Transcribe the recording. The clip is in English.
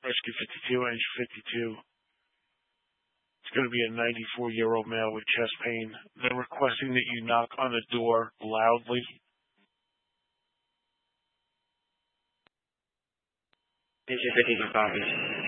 Rescue 52, Engine 52. It's going to be a 94-year-old male with chest pain. They're requesting that you knock on the door loudly. Engine 52 copies.